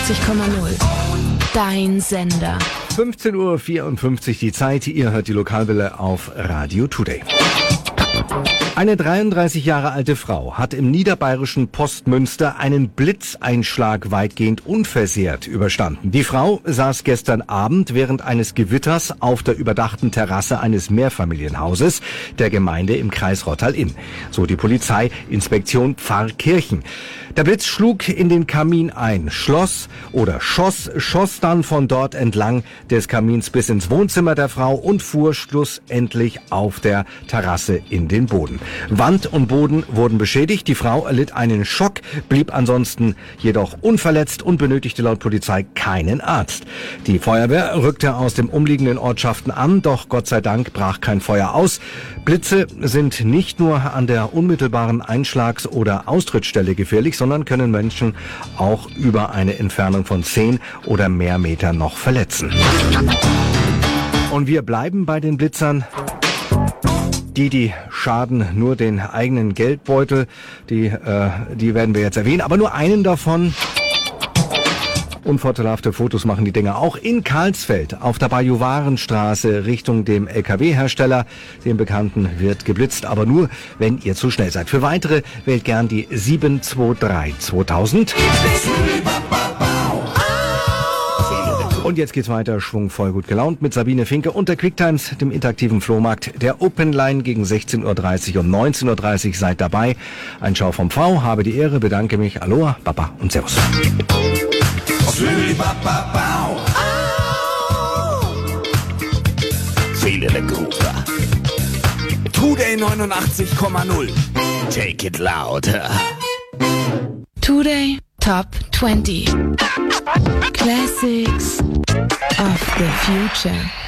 Dein Sender. 15:54 Uhr die Zeit. Ihr hört die Lokalwelle auf Radio Today. Eine 33 Jahre alte Frau hat im niederbayerischen Postmünster einen Blitzeinschlag weitgehend unversehrt überstanden. Die Frau saß gestern Abend während eines Gewitters auf der überdachten Terrasse eines Mehrfamilienhauses der Gemeinde im Kreis Rottal-Inn. So die Polizei, Inspektion Pfarrkirchen. Der Blitz schlug in den Kamin ein, schoss dann von dort entlang des Kamins bis ins Wohnzimmer der Frau und fuhr schlussendlich auf der Terrasse in den Boden. Wand und Boden wurden beschädigt, die Frau erlitt einen Schock, blieb ansonsten jedoch unverletzt und benötigte laut Polizei keinen Arzt. Die Feuerwehr rückte aus den umliegenden Ortschaften an, doch Gott sei Dank brach kein Feuer aus. Blitze sind nicht nur an der unmittelbaren Einschlags- oder Austrittsstelle gefährlich, sondern können Menschen auch über eine Entfernung von 10 oder mehr Metern noch verletzen. Und wir bleiben bei den Blitzern. Die schaden nur den eigenen Geldbeutel, die werden wir jetzt erwähnen, aber nur einen davon. Unvorteilhafte Fotos machen die Dinger auch in Karlsfeld auf der Bajuwarenstraße Richtung dem LKW-Hersteller. Dem Bekannten wird geblitzt, aber nur, wenn ihr zu schnell seid. Für weitere wählt gern die 723 2000. Und jetzt geht's weiter, schwungvoll gut gelaunt mit Sabine Finke und der Quicktimes, dem interaktiven Flohmarkt der Open Line gegen 16:30 Uhr und 19:30 Uhr. Seid dabei. Ein Schau vom V, habe die Ehre, bedanke mich. Aloha, Baba und Servus. Feeling the groove. Today 89,0. Take it louder. Today Top 20. Classics of the Future.